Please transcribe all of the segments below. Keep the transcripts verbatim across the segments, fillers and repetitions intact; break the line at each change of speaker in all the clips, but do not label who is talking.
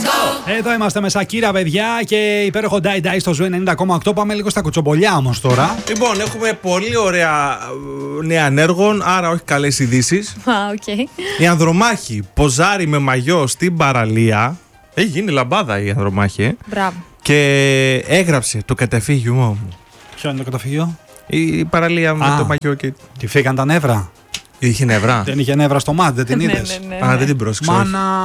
Εδώ είμαστε με Σακύρα, παιδιά, και υπέροχο Die Die στο Ζου ενενήντα κόμμα οκτώ. Πάμε λίγο στα κουτσομπολιά όμως τώρα.
Λοιπόν, έχουμε πολύ ωραία νέα ανέργων, άρα όχι καλές ειδήσεις.
Α, οκ.
Η Ανδρομάχη ποζάρει με μαγιό στην παραλία. Έχει γίνει λαμπάδα η Ανδρομάχη. Ε.
Μπράβο.
Και έγραψε το καταφύγιο μου.
Ποιο είναι το καταφύγιο?
Η παραλία με
Α.
το μαγιό και.
Τη φύγαν τα νεύρα.
Είχε νευρά.
Δεν είχε νεύρα στο μάτι, δεν την
Ναι,
είδες?
ναι, ναι, ναι.
Α, δεν την πρόσεξα. όχι.
Μάνα.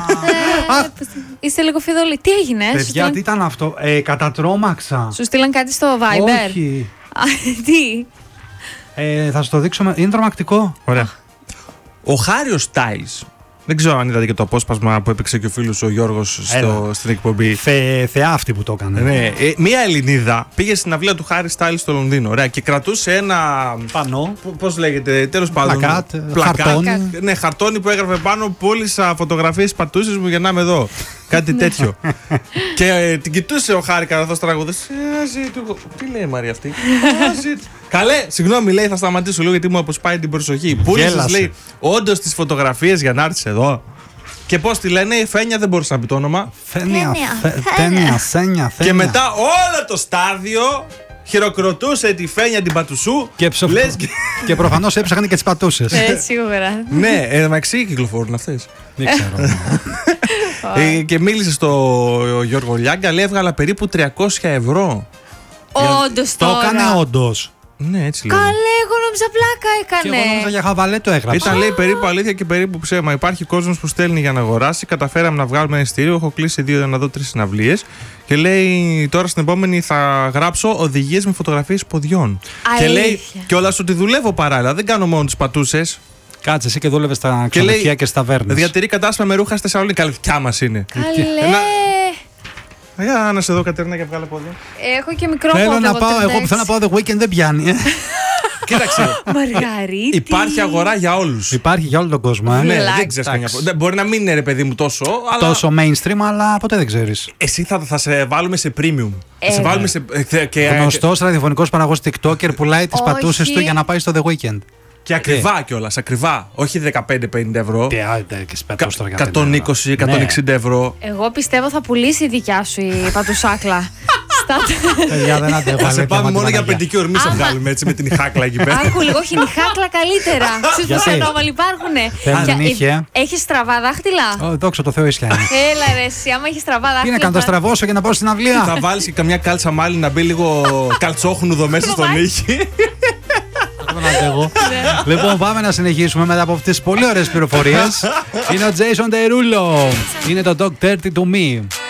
Είστε λίγο φιδωλοί. Τι έγινε, σου
Παιδιά,
στείλαν...
τι ήταν αυτό? Ε, κατατρώμαξα.
σου στείλαν κάτι στο Viber?
Όχι.
Α, τι.
Ε, θα σου το δείξω. με- Είναι τρομακτικό.
Ωραία. Ο Χάριος Στάιλς. Δεν ξέρω αν είδατε και το απόσπασμα που έπαιξε και ο φίλος ο Γιώργος στο, στην εκπομπή.
Θε, θεά αυτή που το έκανε.
Ναι, ε, μία Ελληνίδα πήγε στην αυλία του Χάρη Στάιλς στο Λονδίνο. Ωραία, και κρατούσε ένα.
Πανώ.
Πώς λέγεται, τέλος πάντων.
Πλακάτ, χαρτόνι.
Ναι, χαρτόνι που έγραφε πάνω. Πούλησα φωτογραφίες πατούσες μου για να είμαι εδώ. Κάτι τέτοιο. Και ε, την κοιτούσε ο Χάρη καθώς τραγουδούσε. Τι λέει η Μαρία αυτή? Καλέ, συγγνώμη, λέει, θα σταματήσω λίγο γιατί μου αποσπάει την προσοχή. Πούλησες,
Γέλασε.
λέει, όντως τις φωτογραφίες για να έρθεις εδώ. Και πώς τη λένε, η Φένια, δεν μπορούσε να πει το όνομα.
Φένια,
Φένια,
θε- Τένια, Σένια,
Και
Φένια.
μετά όλο το στάδιο χειροκροτούσε τη Φένια την Πατουσού.
Και, ψοφ...
Λες και...
και προφανώς έψαχνε και τις πατούσες.
Ε, σίγουρα.
Ναι, ε, μεταξύ κυκλοφορούν αυτές.
Δεν ξέρω.
ε, και μίλησε στο Γιώργο Λιάγκα, λέει, έβγαλα περίπου τριακόσια ευρώ.
Όντως
Το
τώρα.
έκανε όντως.
Ναι, έτσι λέει.
Καλέ, εγώ νόμιζα πλάκα
Και εγώ νόμιζα
έκανε.
για χαβαλέ το έγραψε.
Ήταν, λέει, περίπου αλήθεια και περίπου ψέμα. Υπάρχει κόσμος που στέλνει για να αγοράσει. Καταφέραμε να βγάλουμε ένα εισιτήριο. Έχω κλείσει δύο για να δω τρεις συναυλίες. Και λέει, τώρα στην επόμενη θα γράψω οδηγίες με φωτογραφίες ποδιών. Και λέει
Αλήθεια.
κιόλας ότι δουλεύω παράλληλα. Δεν κάνω μόνο τις πατούσες.
Κάτσε, εσύ και δούλευε στα
Και λέει,
ξενοδοχεία και στα ταβέρνες.
διατηρεί κατάστημα με ρούχα στη Θεσσαλονίκη. Καλή δικιά μας είναι.
Καλέ.
Ένα- Για να σε δω, Κατερίνα, και βγάλε πόδια.
Έχω και μικρό
Θέλω
πόδι
να
από
πάω,
το
εγώ που
εντάξει.
θέλω να πάω The Weekend δεν πιάνει. ε.
Κοίταξε.
Μαργαρίτη.
Υπάρχει αγορά για όλους.
Υπάρχει για όλο τον κόσμο. ε.
Ναι,
Relax.
δεν ξέρεις καμιά
Εντάξει.
πο- δεν- Μπορεί να μην είναι, ρε παιδί μου, τόσο. Αλλά
Τόσο mainstream, αλλά ποτέ δεν ξέρεις.
εσύ θα, θα σε βάλουμε σε premium. Θα σε
Ε,
βάλουμε σε. ε, θε- Και,
Γνωστός ραδιοφωνικός παραγωγός TikToker πουλάει τις
Όχι.
πατούσες του για να πάει στο The Weekend.
και ακριβά κιόλας. Ακριβά. Όχι δεκαπέντε με πενήντα ευρώ.
Τι άντε και σπέτος τώρα για
εκατόν είκοσι με εκατόν εξήντα ευρώ.
Εγώ πιστεύω θα πουλήσει η δικιά σου η πατουσάκλα. Στα...
Παιδιά, δεν αντέχω.
Θα σε
αλήθεια,
πάμε
μα τη
μόνο για
Παναγία.
πεντική ορμή σε
Άμα-
βγάλουμε έτσι με την χάκλα εκεί πέρα.
Άκου λίγο, όχι νυχάκλα καλύτερα. Ξέρεις
Γιατί?
πόσα ανώμαλοι υπάρχουνε.
Θέλουν
Για-
νύχια.
ε, Έχεις στραβά δάχτυλα.
Ω, δόξα τω Θεώ, ίσια είναι.
Έλα ρε εσύ, άμα έχεις στραβά
Τι
δάχτυλα.
να κάνω, τα
θα-
στραβώσω για να πάω στην αυλία.
Θα βάλεις και καμιά κάλτσα μάλι να μπει λίγο καλτσόχνουδο μέσα στον
Κομμάτι.
ήχη.
Δεν αντέχω. Λοιπόν, πάμε να συνεχίσουμε μετά από αυτές τις πολύ ωραίες πληροφορίες. Είναι ο Jason Derulo. Είναι το Dog Dirty to Me.